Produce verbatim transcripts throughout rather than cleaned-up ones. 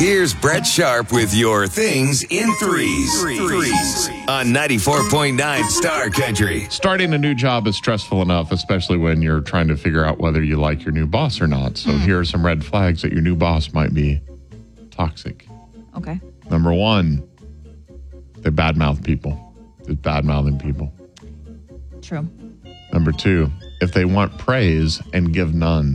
Here's Brett Sharp with your things in threes. Threes on ninety-four point nine Star Country. Starting a new job is stressful enough, especially when you're trying to figure out whether you like your new boss or not. So mm. here are some red flags that your new boss might be toxic. Okay. Number one, they badmouth people. They're bad-mouthing people. True. Number two, if they want praise and give none.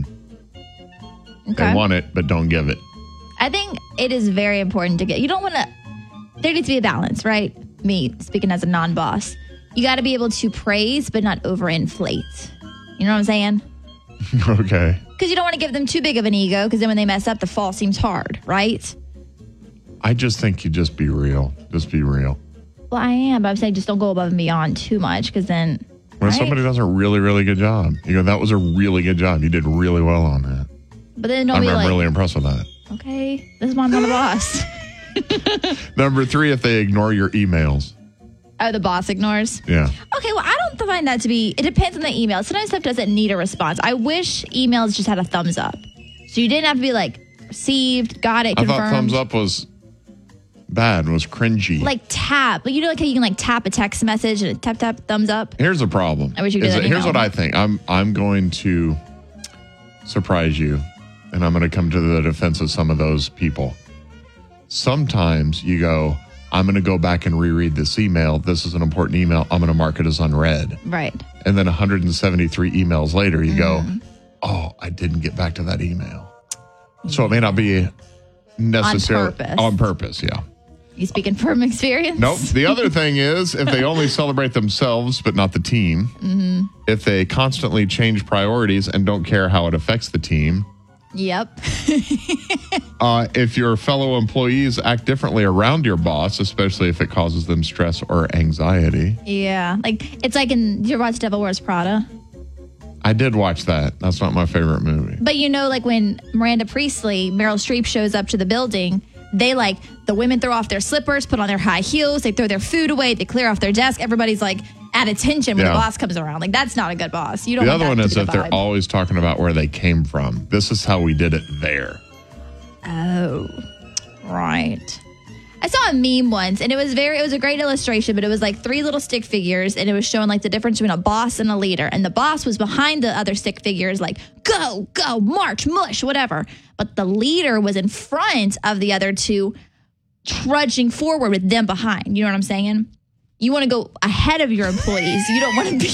Okay. They want it, but don't give it. I think it is very important to get, you don't want to, there needs to be a balance, right? Me, speaking as a non-boss. You got to be able to praise, but not overinflate. You know what I'm saying? Okay. Because you don't want to give them too big of an ego, because then when they mess up, the fall seems hard, right? I just think you just be real. Just be real. Well, I am, but I'm saying just don't go above and beyond too much, because then... When right? somebody does a really, really good job, you go, that was a really good job. You did really well on that. But then don't I'm, be I'm like... really impressed with that. Okay, this is why I'm not a boss. Number three, if they ignore your emails. Oh, the boss ignores? Yeah. Okay, well, I don't find that to be... It depends on the email. Sometimes stuff doesn't need a response. I wish emails just had a thumbs up. So you didn't have to be like, received, got it, confirmed. I thought thumbs up was bad, was cringy. Like tap. You know like how you can like tap a text message and tap, tap, thumbs up? Here's the problem. I wish you could do that. Here's what I think. I'm I'm going to surprise you, and I'm going to come to the defense of some of those people. Sometimes you go, I'm going to go back and reread this email. This is an important email. I'm going to mark it as unread. Right. And then one hundred seventy-three emails later, you mm. go, oh, I didn't get back to that email. Yeah. So it may not be necessarily on purpose. On purpose, yeah. You speaking from experience? Nope. The other thing is, if they only celebrate themselves but not the team, mm-hmm. if they constantly change priorities and don't care how it affects the team. Yep. uh, if your fellow employees act differently around your boss, especially if it causes them stress or anxiety. Yeah. Like, it's like in, did you watch Devil Wears Prada? I did watch that. That's not my favorite movie. But you know, like when Miranda Priestley, Meryl Streep shows up to the building, they like, the women throw off their slippers, put on their high heels, they throw their food away, they clear off their desk. Everybody's like at attention when yeah. the boss comes around. Like, that's not a good boss. You don't the want other that one is to be that the they're vibe. always talking about where they came from. This is how we did it there. Oh, right. I saw a meme once, and it was very, it was a great illustration, but it was like three little stick figures, and it was showing like the difference between a boss and a leader. And the boss was behind the other stick figures, like, go, go, march, mush, whatever. But the leader was in front of the other two, trudging forward with them behind. You know what I'm saying? You want to go ahead of your employees. You don't want to be...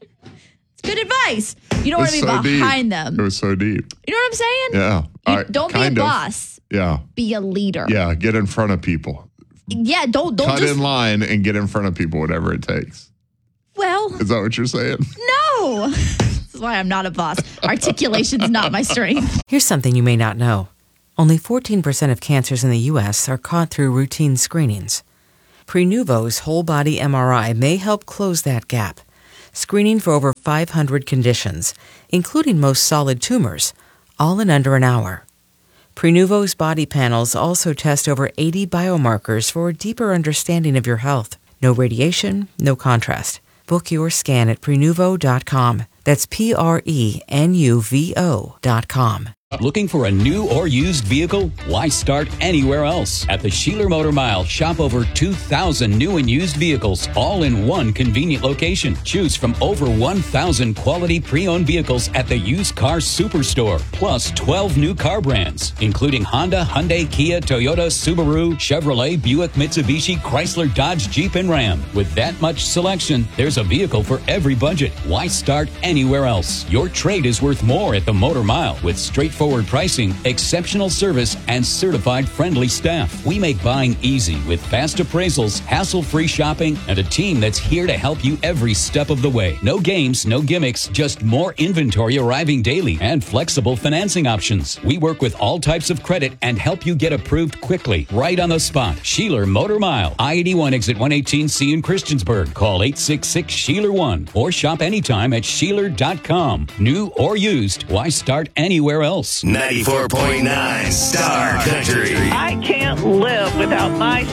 It's good advice. You don't want to be so behind deep. them. It was so deep. You know what I'm saying? Yeah. You, I, don't be a of. boss. Yeah. Be a leader. Yeah, get in front of people. Yeah, don't don't Cut just... in line and get in front of people, whatever it takes. Well... Is that what you're saying? No! This is why I'm not a boss. Articulation's not my strength. Here's something you may not know. Only fourteen percent of cancers in the U S are caught through routine screenings. Prenuvo's whole-body M R I may help close that gap, screening for over five hundred conditions, including most solid tumors, all in under an hour. Prenuvo's body panels also test over eighty biomarkers for a deeper understanding of your health. No radiation, no contrast. Book your scan at Prenuvo dot com. That's P R E N U V O dot com. Looking for a new or used vehicle? Why start anywhere else? At the Sheeler Motor Mile, shop over two thousand new and used vehicles, all in one convenient location. Choose from over one thousand quality pre-owned vehicles at the Used Car Superstore, plus twelve new car brands, including Honda, Hyundai, Kia, Toyota, Subaru, Chevrolet, Buick, Mitsubishi, Chrysler, Dodge, Jeep, and Ram. With that much selection, there's a vehicle for every budget. Why start anywhere else? Your trade is worth more at the Motor Mile with straightforward pricing, exceptional service, and certified friendly staff. We make buying easy with fast appraisals, hassle-free shopping, and a team that's here to help you every step of the way. No games, no gimmicks, just more inventory arriving daily and flexible financing options. We work with all types of credit and help you get approved quickly, right on the spot. Sheeler Motor Mile, I eighty-one exit one eighteen C in Christiansburg. Call eight six six, Sheeler one or shop anytime at Sheeler dot com. New or used, why start anywhere else? ninety-four point nine Star Country. I can't live without my